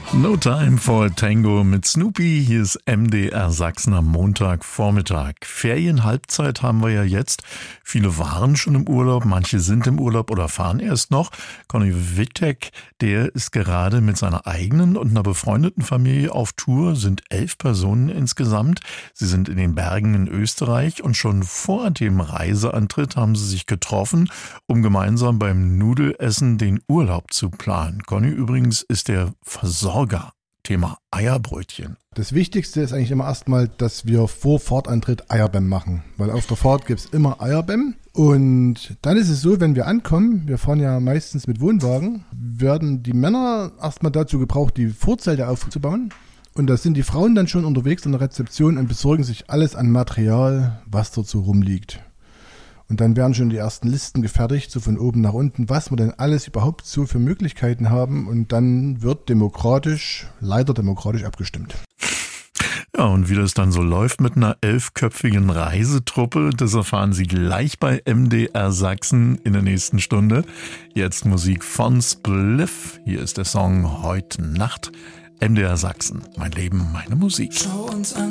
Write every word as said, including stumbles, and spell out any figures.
No Time for Tango mit Snoopy. Hier ist M D R Sachsen am Montagvormittag. Ferienhalbzeit haben wir ja jetzt. Viele waren schon im Urlaub, manche sind im Urlaub oder fahren erst noch. Conny Wittek, der ist gerade mit seiner eigenen und einer befreundeten Familie auf Tour, sind elf Personen insgesamt. Sie sind in den Bergen in Österreich und schon vor dem Reiseantritt haben sie sich getroffen, um gemeinsam beim Nudelessen den Urlaub zu planen. Conny übrigens ist der Versorger. Thema Eierbrötchen. Das Wichtigste ist eigentlich immer erstmal, dass wir vor Fahrtantritt Eierbäm machen. Weil auf der Fahrt gibt es immer Eierbäm. Und dann ist es so, wenn wir ankommen, wir fahren ja meistens mit Wohnwagen, werden die Männer erstmal dazu gebraucht, die Vorzelte aufzubauen. Und da sind die Frauen dann schon unterwegs an der Rezeption und besorgen sich alles an Material, was dort so rumliegt. Und dann werden schon die ersten Listen gefertigt, so von oben nach unten, was wir denn alles überhaupt so für Möglichkeiten haben. Und dann wird demokratisch, leider demokratisch abgestimmt. Ja, und wie das dann so läuft mit einer elfköpfigen Reisetruppe, das erfahren Sie gleich bei M D R Sachsen in der nächsten Stunde. Jetzt Musik von Spliff. Hier ist der Song Heute Nacht. M D R Sachsen. Mein Leben, meine Musik. Schau uns an.